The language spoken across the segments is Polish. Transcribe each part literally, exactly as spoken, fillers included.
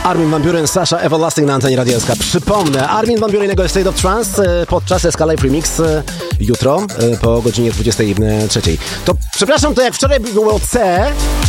Armin van Buuren, Sasha Everlasting na antenie Radia S K. Przypomnę, Armin van Buuren i jego State of Trance podczas S K Live Remix jutro po godzinie dwudziestej trzeciej. To przepraszam, to jak wczoraj było C,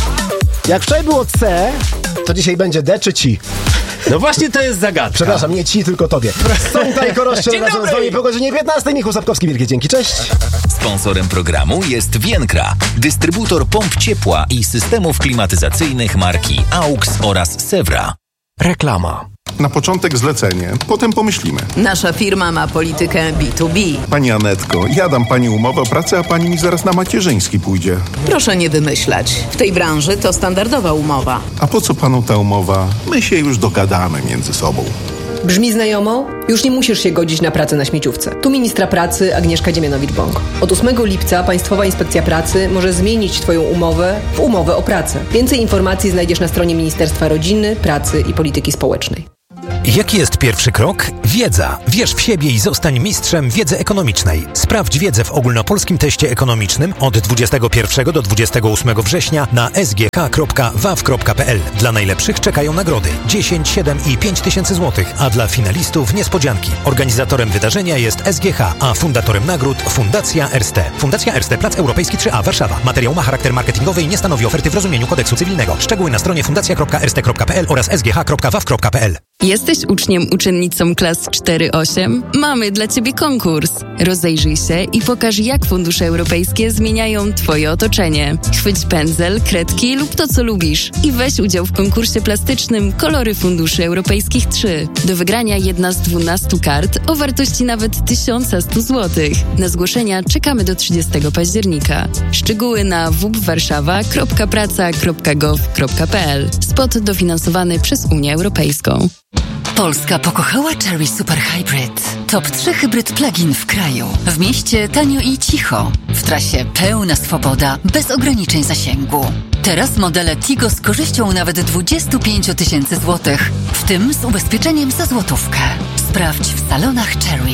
jak wczoraj było C, to dzisiaj będzie D czy ci? No właśnie to jest zagadka. Przepraszam, nie ci, tylko tobie. Sąta i Koroszcze razem z wami po godzinie piętnastej. Michał Sapkowski, wielkie dzięki, cześć. Sponsorem programu jest Vienkra, dystrybutor pomp ciepła i systemów klimatyzacyjnych marki AUX oraz Sewra. Reklama. Na początek zlecenie, potem pomyślimy. Nasza firma ma politykę B dwa B. Pani Anetko, ja dam pani umowę o pracę, a pani mi zaraz na macierzyński pójdzie. Proszę nie wymyślać. W tej branży to standardowa umowa. A po co panu ta umowa? My się już dogadamy między sobą. Brzmi znajomo? Już nie musisz się godzić na pracę na śmieciówce. Tu ministra pracy Agnieszka Dziemianowicz-Bąk. Od ósmego lipca Państwowa Inspekcja Pracy może zmienić Twoją umowę w umowę o pracę. Więcej informacji znajdziesz na stronie Ministerstwa Rodziny, Pracy i Polityki Społecznej. Jaki jest pierwszy krok? Wiedza. Wierz w siebie i zostań mistrzem wiedzy ekonomicznej. Sprawdź wiedzę w ogólnopolskim teście ekonomicznym od dwudziestego pierwszego do dwudziestego ósmego września na s g k kropka w a w kropka p l. Dla najlepszych czekają nagrody dziesięć, siedem i pięć tysięcy złotych, a dla finalistów niespodzianki. Organizatorem wydarzenia jest S G H, a fundatorem nagród Fundacja Erste. Fundacja Erste, Plac Europejski trzy A, Warszawa. Materiał ma charakter marketingowy i nie stanowi oferty w rozumieniu kodeksu cywilnego. Szczegóły na stronie fundacja kropka erste kropka p l oraz s g h kropka w a w kropka p l. Jesteś uczniem, uczennicą klas cztery osiem? Mamy dla Ciebie konkurs. Rozejrzyj się i pokaż, jak fundusze europejskie zmieniają Twoje otoczenie. Chwyć pędzel, kredki lub to, co lubisz i weź udział w konkursie plastycznym Kolory Funduszy Europejskich trzy. Do wygrania jedna z dwunastu kart o wartości nawet tysiąc sto złotych. Na zgłoszenia czekamy do trzydziestego października. Szczegóły na w w p warszawa kropka praca kropka gov kropka p l. Spot dofinansowany przez Unię Europejską. Polska pokochała Chery Super Hybrid. Top trzy hybryd plug-in w kraju. W mieście tanio i cicho. W trasie pełna swoboda, bez ograniczeń zasięgu. Teraz modele Tigo z korzyścią nawet dwadzieścia pięć tysięcy złotych, w tym z ubezpieczeniem za złotówkę. Sprawdź w salonach Chery.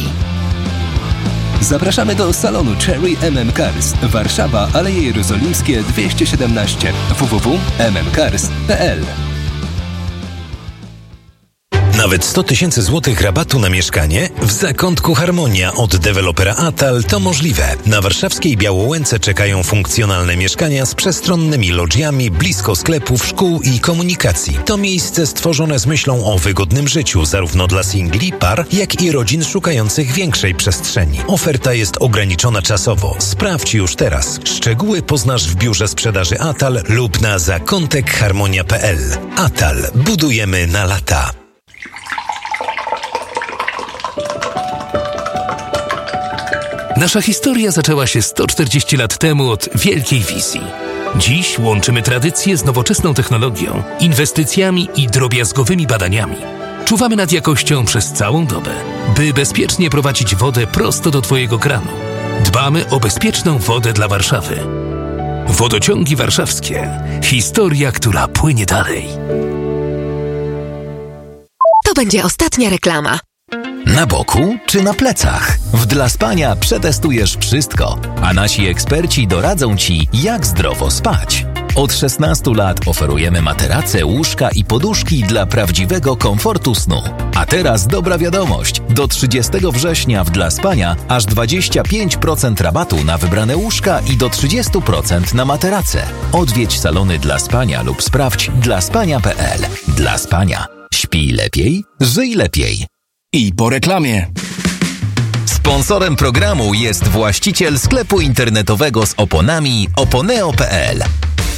Zapraszamy do salonu Chery M M Cars. Warszawa, Aleje Jerozolimskie dwieście siedemnaście. w w w kropka m m cars kropka p l. Nawet sto tysięcy złotych rabatu na mieszkanie? W Zakątku Harmonia od dewelopera Atal to możliwe. Na warszawskiej Białołęce czekają funkcjonalne mieszkania z przestronnymi lodżiami blisko sklepów, szkół i komunikacji. To miejsce stworzone z myślą o wygodnym życiu, zarówno dla singli, par, jak i rodzin szukających większej przestrzeni. Oferta jest ograniczona czasowo. Sprawdź już teraz. Szczegóły poznasz w biurze sprzedaży Atal lub na zakątek harmonia kropka p l. Atal. Budujemy na lata. Nasza historia zaczęła się sto czterdzieści lat temu od wielkiej wizji. Dziś łączymy tradycję z nowoczesną technologią, inwestycjami i drobiazgowymi badaniami. Czuwamy nad jakością przez całą dobę, by bezpiecznie prowadzić wodę prosto do Twojego kranu. Dbamy o bezpieczną wodę dla Warszawy. Wodociągi warszawskie. Historia, która płynie dalej. To będzie ostatnia reklama. Na boku czy na plecach? W Dla Spania przetestujesz wszystko, a nasi eksperci doradzą Ci, jak zdrowo spać. Od szesnastu lat oferujemy materace, łóżka i poduszki dla prawdziwego komfortu snu. A teraz dobra wiadomość. Do trzydziestego września w Dla Spania aż dwadzieścia pięć procent rabatu na wybrane łóżka i do trzydzieści procent na materace. Odwiedź salony Dla Spania lub sprawdź dla spania kropka p l. Dla Spania. Śpij lepiej, żyj lepiej. I po reklamie. Sponsorem programu jest właściciel sklepu internetowego z oponami oponeo kropka p l.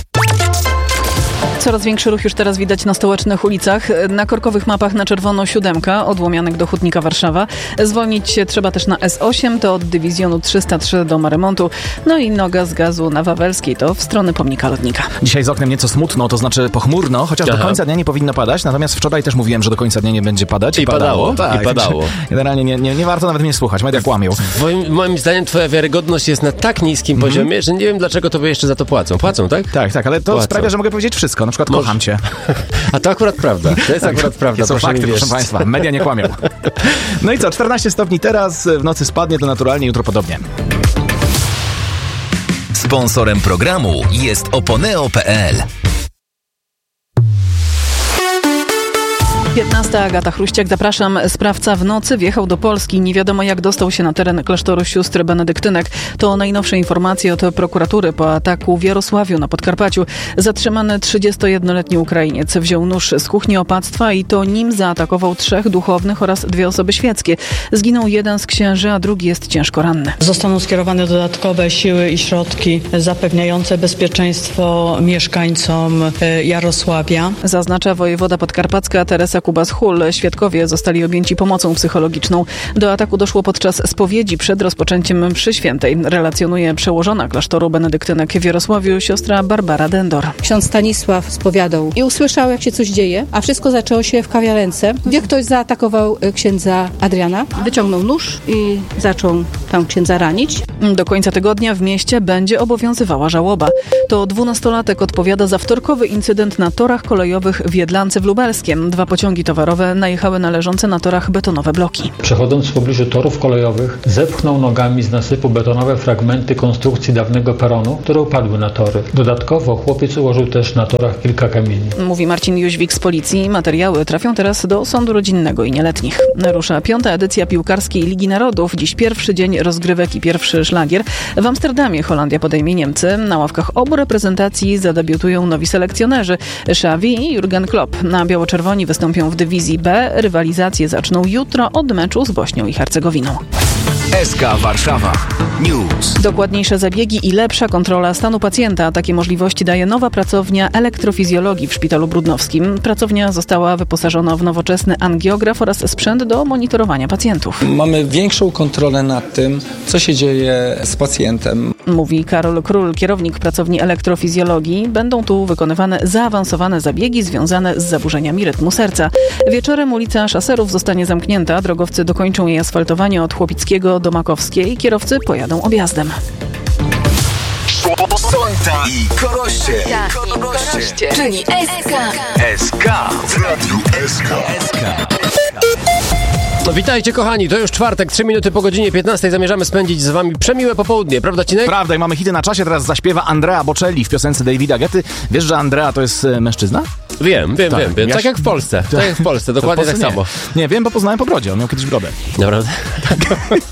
Coraz większy ruch już teraz widać na stołecznych ulicach. Na korkowych mapach na czerwono siódemka od Łomianek do Hutnika Warszawa. Zwolnić się trzeba też na S osiem, to od dywizjonu trzysta trzy do Maremontu. No i noga z gazu na Wawelskiej, to w stronę pomnika lotnika. Dzisiaj z oknem nieco smutno, to znaczy pochmurno, chociaż Aha. do końca dnia nie powinno padać. Natomiast wczoraj też mówiłem, że do końca dnia nie będzie padać. I, I padało. padało. Tak, I padało. Generalnie nie, nie, nie warto nawet mnie słuchać, media kłamią. Moim, moim zdaniem twoja wiarygodność jest na tak niskim mm. poziomie, że nie wiem, dlaczego tobie jeszcze za to płacą. Płacą, tak? Tak, tak, ale to płacą. Sprawia, że mogę powiedzieć wszystko. Na przykład kocham cię. A to akurat prawda. To jest akurat prawda. To są fakty, proszę Państwa. Media nie kłamią. No i co? czternaście stopni teraz, w nocy spadnie, to naturalnie, jutro podobnie. Sponsorem programu jest oponeo kropka p l. piętnasta, Agata Chruściak, zapraszam. Sprawca w nocy wjechał do Polski. Nie wiadomo, jak dostał się na teren klasztoru sióstr benedyktynek. To najnowsze informacje od prokuratury po ataku w Jarosławiu na Podkarpaciu. Zatrzymany trzydziestojednoletni Ukrainiec wziął nóż z kuchni opactwa i to nim zaatakował trzech duchownych oraz dwie osoby świeckie. Zginął jeden z księży, a drugi jest ciężko ranny. Zostaną skierowane dodatkowe siły i środki zapewniające bezpieczeństwo mieszkańcom Jarosławia. Zaznacza wojewoda podkarpacka Teresa Kubas-Hul. Świadkowie zostali objęci pomocą psychologiczną. Do ataku doszło podczas spowiedzi przed rozpoczęciem mszy świętej. Relacjonuje przełożona klasztoru benedyktynek w Jarosławiu siostra Barbara Dendor. Ksiądz Stanisław spowiadał i usłyszał, jak się coś dzieje, a wszystko zaczęło się w kawiarence, gdzie ktoś zaatakował księdza Adriana. Wyciągnął nóż i zaczął tam księdza ranić. Do końca tygodnia w mieście będzie obowiązywała żałoba. To dwunastolatek odpowiada za wtorkowy incydent na torach kolejowych w Jedlance w Lubelskiem. Dwa pociągi towarowe najechały na leżące na torach betonowe bloki. Przechodząc w pobliżu torów kolejowych, zepchnął nogami z nasypu betonowe fragmenty konstrukcji dawnego peronu, które upadły na tory. Dodatkowo chłopiec ułożył też na torach kilka kamieni. Mówi Marcin Jóźwik z policji. Materiały trafią teraz do sądu rodzinnego i nieletnich. Rusza piąta edycja piłkarskiej Ligi Narodów. Dziś pierwszy dzień rozgrywek i pierwszy szlagier. W Amsterdamie Holandia podejmie Niemcy. Na ławkach obu reprezentacji zadebiutują nowi selekcjonerzy Xavi i Jurgen Klopp. Na biało-czerwoni wystąpią w dywizji B. Rywalizacje zaczną jutro od meczu z Bośnią i Hercegowiną. S K Warszawa News. Dokładniejsze zabiegi i lepsza kontrola stanu pacjenta. Takie możliwości daje nowa pracownia elektrofizjologii w Szpitalu Brudnowskim. Pracownia została wyposażona w nowoczesny angiograf oraz sprzęt do monitorowania pacjentów. Mamy większą kontrolę nad tym, co się dzieje z pacjentem. Mówi Karol Król, kierownik pracowni elektrofizjologii. Będą tu wykonywane zaawansowane zabiegi związane z zaburzeniami rytmu serca. Wieczorem ulica Szaserów zostanie zamknięta. Drogowcy dokończą jej asfaltowanie od Chłopickiego do Makowskiej. Kierowcy pojadą objazdem. Słońca i Koroście. Koroście. Czyli S K. S K w Radiu S K. S K. No witajcie kochani, to już czwartek, trzy minuty po godzinie piętnastej zamierzamy spędzić z wami przemiłe popołudnie, prawda Cinek? Prawda i mamy hity na czasie, teraz zaśpiewa Andrea Bocelli w piosence Davida Getty. Wiesz, że Andrea to jest mężczyzna? Wiem, wiem, tak, wiem, wiem. Tak jak w Polsce, tak jak w Polsce, dokładnie tak nie. samo. Nie, wiem, bo poznałem po brodzie, on miał kiedyś brodę. Naprawdę?